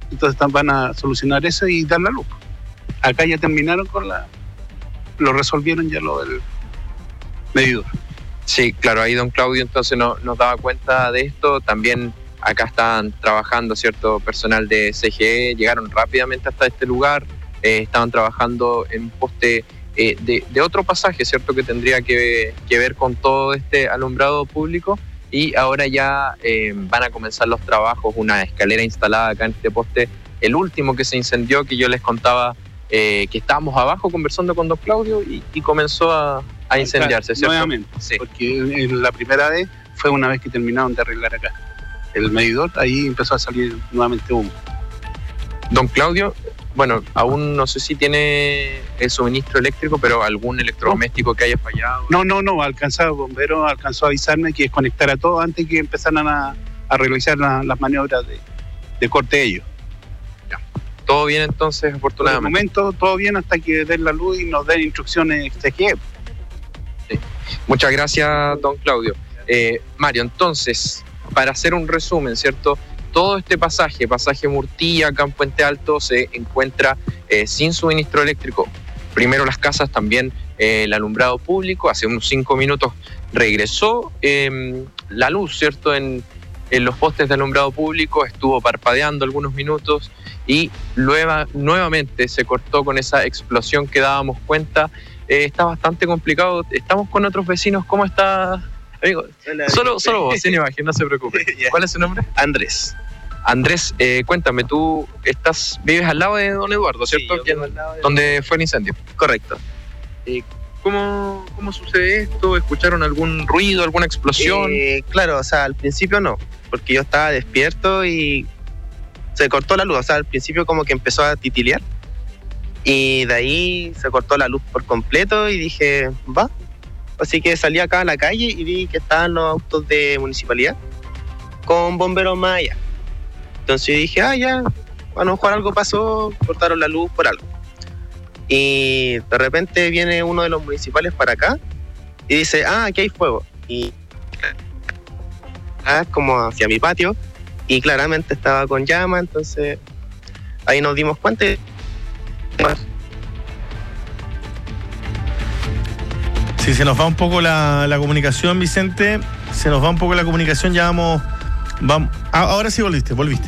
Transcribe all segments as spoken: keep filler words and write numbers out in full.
entonces van a solucionar eso y dar la luz. Acá ya terminaron con la... Lo resolvieron ya lo del medidor. Sí, claro, ahí don Claudio entonces no, nos daba cuenta de esto. También acá estaban trabajando cierto personal de C G E, llegaron rápidamente hasta este lugar, eh, estaban trabajando en un poste eh, de, de otro pasaje, cierto, que tendría que, que ver con todo este alumbrado público, y ahora ya eh, van a comenzar los trabajos, una escalera instalada acá en este poste, el último que se incendió, que yo les contaba eh, que estábamos abajo conversando con don Claudio y, y comenzó a, a incendiarse, ¿cierto? Nuevamente, sí. Porque en la primera vez fue una vez que terminaron de arreglar acá el medidor, ahí empezó a salir nuevamente humo. Don Claudio, bueno, aún no sé si tiene el suministro eléctrico, pero algún electrodoméstico que haya fallado. No, no, no, alcanzó el bombero, alcanzó a avisarme que desconectar a todos antes que empezaran a, a realizar la, las maniobras de, de corte de ellos. Ya. Todo bien entonces, afortunadamente. Por el momento todo bien hasta que den la luz y nos den instrucciones C G E. Sí. Muchas gracias, don Claudio. Eh, Mario, entonces, para hacer un resumen, ¿cierto? Todo este pasaje, pasaje Murtilla, acá en Puente Alto, se encuentra eh, sin suministro eléctrico. Primero las casas, también eh, el alumbrado público. Hace unos cinco minutos regresó eh, la luz, ¿cierto? En, en los postes de alumbrado público, estuvo parpadeando algunos minutos y luego, nuevamente se cortó con esa explosión que dábamos cuenta. Eh, está bastante complicado. Estamos con otros vecinos. ¿Cómo está, amigo? Hola, solo, solo vos, sin imagen, no se preocupe. Yeah. ¿Cuál es su nombre? Andrés. Andrés, eh, cuéntame, tú estás, vives al lado de don Eduardo, ¿cierto? Sí, ¿Quién, al lado de... donde fue el incendio? Correcto. Eh, ¿cómo, ¿Cómo sucede esto? ¿Escucharon algún ruido, alguna explosión? Eh, claro, o sea, al principio no, porque yo estaba despierto y se cortó la luz. O sea, al principio como que empezó a titilear y de ahí se cortó la luz por completo y dije, va. Así que salí acá a la calle y vi que estaban los autos de municipalidad con bomberos más allá. Entonces dije, ah, ya, a lo mejor algo pasó, cortaron la luz por algo. Y de repente viene uno de los municipales para acá y dice, ah, aquí hay fuego. Y ah, como hacia mi patio y claramente estaba con llama, entonces ahí nos dimos cuenta. Si se nos va un poco la, la comunicación, Vicente, se nos va un poco la comunicación, ya vamos, vamos. Ah, ahora sí volviste, volviste.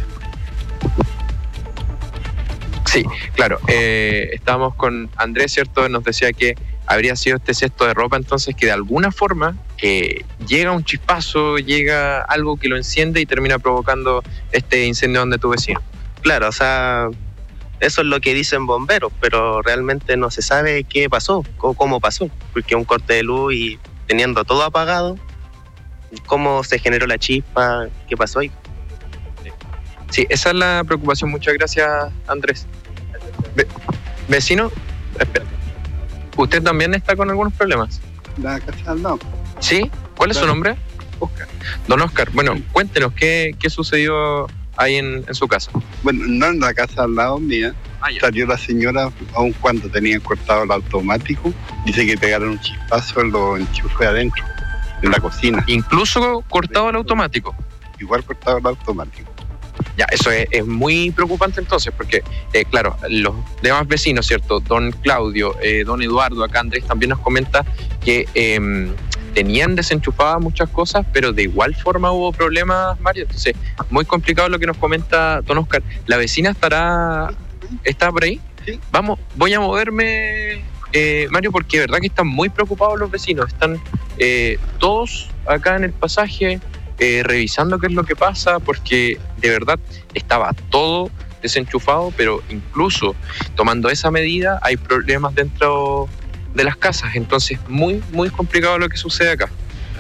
Sí, claro. Eh, estábamos con Andrés, ¿cierto? Nos decía que habría sido este cesto de ropa, entonces que de alguna forma eh, llega un chispazo, llega algo que lo enciende y termina provocando este incendio donde tu vecino. Claro, o sea, eso es lo que dicen bomberos, pero realmente no se sabe qué pasó o cómo pasó, porque un corte de luz y teniendo todo apagado, cómo se generó la chispa, qué pasó ahí. Sí, esa es la preocupación. Muchas gracias, Andrés. Ve- vecino, espera. ¿Usted también está con algunos problemas? La casa al lado. ¿Sí? ¿Cuál es su nombre? Oscar. Don Oscar, bueno, cuéntenos qué, qué sucedió ahí en, en su casa. Bueno, no en la casa al lado mía. Ah, ya. Salió la señora, aun cuando tenía cortado el automático, dice que pegaron un chispazo en los enchufes adentro, en la cocina. Incluso cortado el automático. Igual cortado el automático. Ya, eso es, es muy preocupante entonces, porque, eh, claro, los demás vecinos, ¿cierto? Don Claudio, eh, don Eduardo, acá Andrés también nos comenta que eh, tenían desenchufadas muchas cosas, pero de igual forma hubo problemas, Mario. Entonces, muy complicado lo que nos comenta don Oscar. ¿La vecina estará, está por ahí? Sí. Vamos, voy a moverme, eh, Mario, porque de verdad que están muy preocupados los vecinos. Están eh, todos acá en el pasaje, Eh, revisando qué es lo que pasa, porque de verdad estaba todo desenchufado, pero incluso tomando esa medida hay problemas dentro de las casas, entonces muy, muy complicado lo que sucede acá.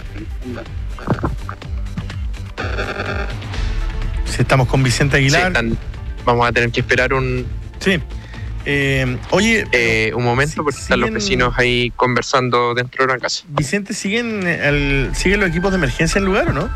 Si estamos con Vicente Sí, Aguilar. están- vamos a tener que esperar un, Sí. Eh, oye, eh, un momento, si- porque están los siguen- vecinos ahí conversando dentro de la casa. Vicente, ¿siguen, el, ¿siguen los equipos de emergencia en lugar o no?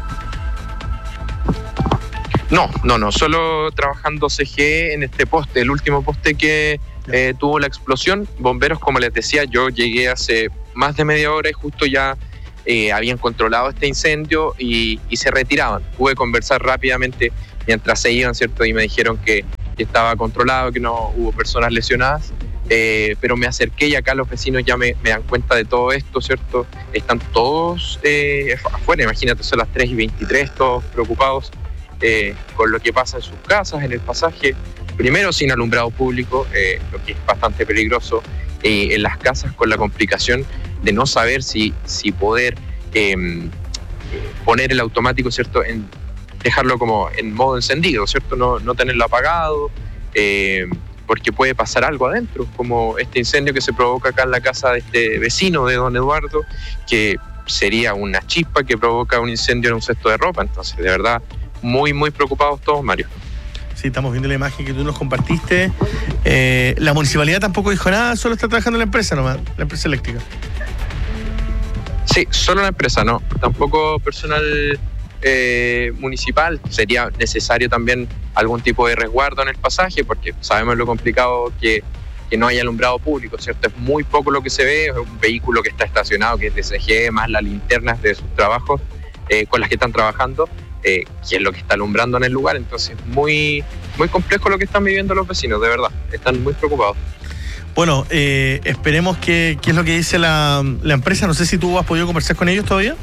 No, no, no, solo trabajando C G E en este poste, el último poste que eh, tuvo la explosión. Bomberos, como les decía, yo llegué hace más de media hora y justo ya eh, habían controlado este incendio y, y se retiraban. Pude conversar rápidamente mientras se iban, ¿cierto? Y me dijeron que que estaba controlado, que no hubo personas lesionadas. Eh, pero me acerqué y acá los vecinos ya me, me dan cuenta de todo esto, ¿cierto? Están todos eh, afuera, imagínate, son las tres y veintitrés, todos preocupados eh, con lo que pasa en sus casas, en el pasaje. Primero sin alumbrado público, eh, lo que es bastante peligroso, eh, en las casas con la complicación de no saber si, si poder eh, poner el automático, ¿cierto? En dejarlo como en modo encendido, ¿cierto? No, no tenerlo apagado, eh, porque puede pasar algo adentro, como este incendio que se provoca acá en la casa de este vecino de don Eduardo, que sería una chispa que provoca un incendio en un cesto de ropa. Entonces, de verdad, muy, muy preocupados todos, Mario. Sí, estamos viendo la imagen que tú nos compartiste. Eh, la municipalidad tampoco dijo nada, solo está trabajando la empresa nomás, la empresa eléctrica. Sí, solo la empresa, no. Tampoco personal eh, municipal. Sería necesario también algún tipo de resguardo en el pasaje, porque sabemos lo complicado que, que no haya alumbrado público, ¿cierto? Es muy poco lo que se ve, es un vehículo que está estacionado, que es de C G E, más las linternas de sus trabajos eh, con las que están trabajando, eh, que es lo que está alumbrando en el lugar. Entonces, muy, muy complejo lo que están viviendo los vecinos, de verdad. Están muy preocupados. Bueno, eh, esperemos que, qué es lo que dice la, la empresa. No sé si tú has podido conversar con ellos todavía.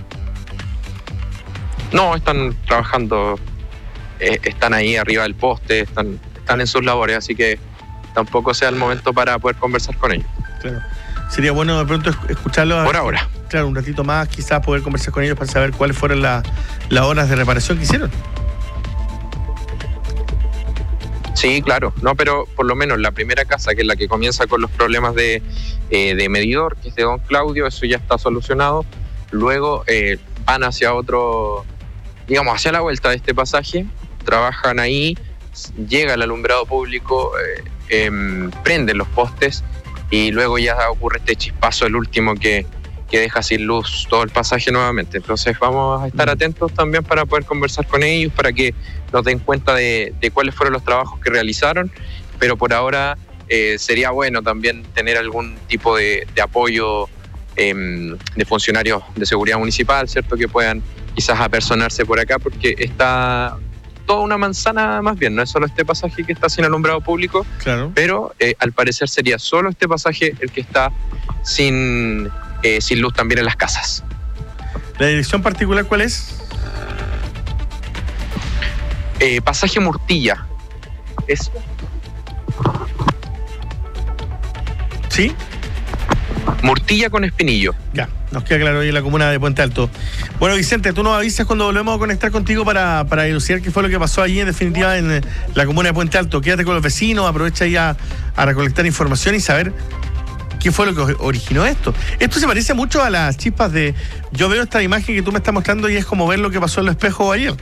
No, están trabajando, eh, están ahí arriba del poste, están, están en sus labores, así que tampoco sea el momento para poder conversar con ellos. Claro. Sería bueno de pronto escucharlos. Por ahora. Claro, un ratito más, quizás poder conversar con ellos para saber cuáles fueron la, las horas de reparación que hicieron. Sí, claro, no, pero por lo menos la primera casa, que es la que comienza con los problemas de, eh, de medidor, que es de don Claudio, eso ya está solucionado. Luego eh, van hacia otro, digamos, hacia la vuelta de este pasaje, trabajan ahí, llega el alumbrado público, eh, eh, prenden los postes y luego ya ocurre este chispazo, el último que, que deja sin luz todo el pasaje nuevamente. Entonces vamos a estar atentos también para poder conversar con ellos, para que nos den cuenta de, de cuáles fueron los trabajos que realizaron, pero por ahora eh, sería bueno también tener algún tipo de, de apoyo eh, de funcionarios de seguridad municipal, ¿cierto? Que puedan quizás apersonarse por acá, porque está toda una manzana más bien, no es solo este pasaje que está sin alumbrado público, claro, pero eh, al parecer sería solo este pasaje el que está sin, eh, sin luz también en las casas. ¿La dirección particular cuál es? Eh, pasaje Murtilla. Es... ¿Sí? Murtilla con Espinillo. Ya, nos queda claro ahí en la comuna de Puente Alto. Bueno, Vicente, tú nos avisas cuando volvemos a conectar contigo para, para elucidar qué fue lo que pasó allí en definitiva en la comuna de Puente Alto. Quédate con los vecinos, aprovecha ahí a, a recolectar información y saber qué fue lo que originó esto. Esto se parece mucho a las chispas de... Yo veo esta imagen que tú me estás mostrando y es como ver lo que pasó en el espejo ayer.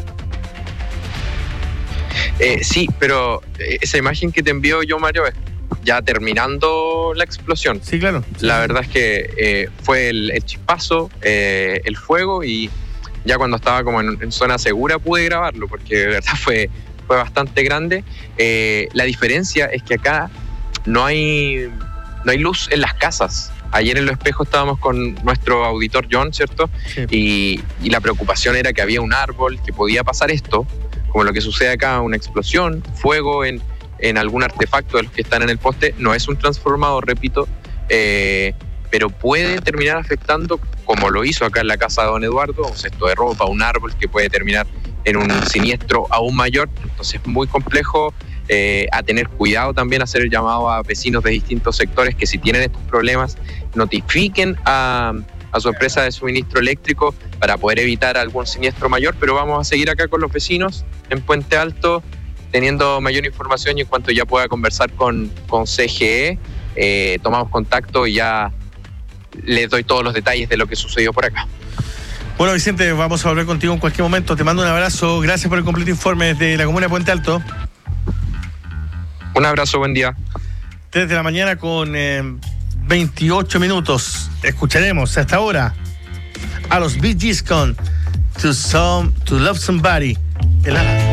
Eh, sí, pero esa imagen que te envío yo, Mario, es ya terminando la explosión. Sí, claro. La verdad es que eh, fue el, el chispazo, eh, el fuego, y ya cuando estaba como en, en zona segura pude grabarlo, porque de verdad fue, fue bastante grande. Eh, la diferencia es que acá no hay, no hay luz en las casas. Ayer en Los Espejos estábamos con nuestro auditor John, ¿cierto? Sí. Y, y la preocupación era que había un árbol, que podía pasar esto, como lo que sucede acá, una explosión, fuego en, en algún artefacto de los que están en el poste. No es un transformador, repito, eh, pero puede terminar afectando, como lo hizo acá en la casa de don Eduardo, un cesto de ropa, un árbol, que puede terminar en un siniestro aún mayor. Entonces es muy complejo, eh, a tener cuidado también, hacer el llamado a vecinos de distintos sectores que si tienen estos problemas notifiquen a... a su empresa de suministro eléctrico para poder evitar algún siniestro mayor, pero vamos a seguir acá con los vecinos en Puente Alto, teniendo mayor información, y en cuanto ya pueda conversar con, con C G E, eh, tomamos contacto y ya les doy todos los detalles de lo que sucedió por acá. Bueno, Vicente, vamos a volver contigo en cualquier momento. Te mando un abrazo, gracias por el completo informe desde la comuna de Puente Alto. Un abrazo, buen día. tres de la mañana con... Eh, veintiocho minutos. Escucharemos hasta ahora a los Bee Gees con To Some, To Love Somebody. El